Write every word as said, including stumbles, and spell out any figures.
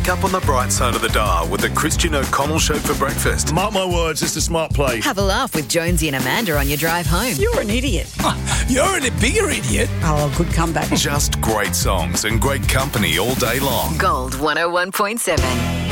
up on the bright side of the dial with the Christian O'Connell Show for breakfast. Mark my words, it's a smart play. Have a laugh with Jonesy and Amanda on your drive home. You're an idiot. You're a bigger idiot. Oh, good comeback. Just great songs and great company all day long. Gold one oh one point seven.